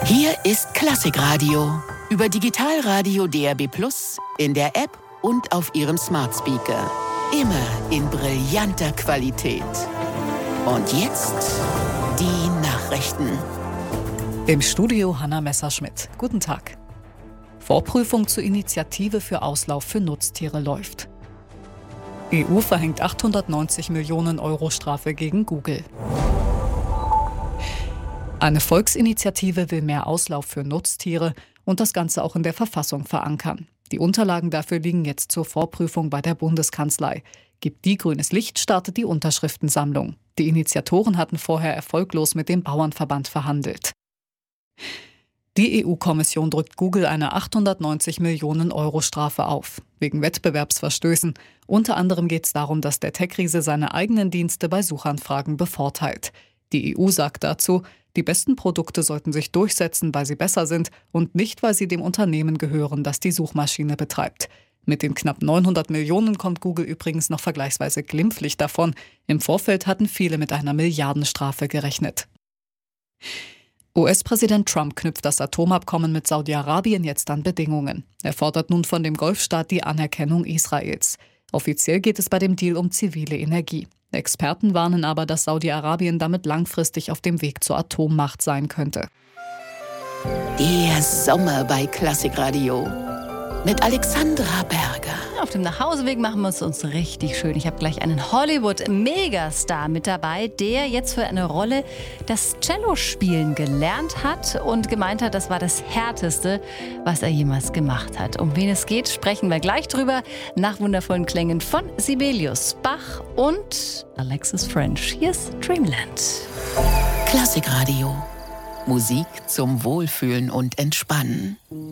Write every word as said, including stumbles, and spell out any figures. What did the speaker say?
Hier ist Klassikradio. Über Digitalradio D R B Plus, in der App und auf Ihrem Smart Speaker. Immer in brillanter Qualität. Und jetzt die Nachrichten. Im Studio Hanna Messerschmidt. Guten Tag. Vorprüfung zur Initiative für Auslauf für Nutztiere läuft. E U verhängt achthundertneunzig Millionen Euro Strafe gegen Google. Eine Volksinitiative will mehr Auslauf für Nutztiere und das Ganze auch in der Verfassung verankern. Die Unterlagen dafür liegen jetzt zur Vorprüfung bei der Bundeskanzlei. Gibt die grünes Licht, startet die Unterschriftensammlung. Die Initiatoren hatten vorher erfolglos mit dem Bauernverband verhandelt. Die E U-Kommission drückt Google eine achthundertneunzig Millionen Euro Strafe auf, wegen Wettbewerbsverstößen. Unter anderem geht es darum, dass der Tech-Riese seine eigenen Dienste bei Suchanfragen bevorteilt. Die E U sagt dazu, die besten Produkte sollten sich durchsetzen, weil sie besser sind und nicht, weil sie dem Unternehmen gehören, das die Suchmaschine betreibt. Mit den knapp neunhundert Millionen kommt Google übrigens noch vergleichsweise glimpflich davon. Im Vorfeld hatten viele mit einer Milliardenstrafe gerechnet. U S-Präsident Trump knüpft das Atomabkommen mit Saudi-Arabien jetzt an Bedingungen. Er fordert nun von dem Golfstaat die Anerkennung Israels. Offiziell geht es bei dem Deal um zivile Energie. Experten warnen aber, dass Saudi-Arabien damit langfristig auf dem Weg zur Atommacht sein könnte. Der Sommer bei Klassikradio mit Alexandra Berger. Auf dem Nachhauseweg machen wir es uns richtig schön. Ich habe gleich einen Hollywood-Megastar mit dabei, der jetzt für eine Rolle das Cello-Spielen gelernt hat und gemeint hat, das war das Härteste, was er jemals gemacht hat. Um wen es geht, sprechen wir gleich drüber. Nach wundervollen Klängen von Sibelius, Bach und Alexis French. Hier ist Dreamland. Klassikradio. Musik zum Wohlfühlen und Entspannen.